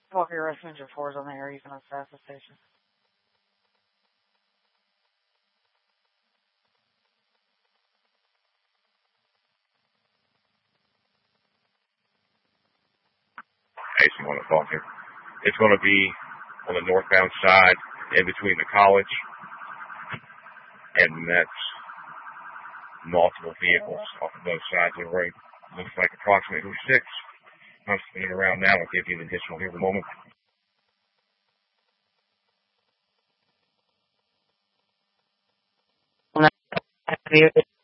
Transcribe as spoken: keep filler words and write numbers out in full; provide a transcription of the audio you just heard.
Well, if your Messenger four is on the air, you can assess the station. Jason on the phone here. It's going to be on the northbound side, in between the college, and that's multiple vehicles off of both sides of the road. Looks like approximately six. I'm spinning around now. I'll give you an additional here in a moment. Well,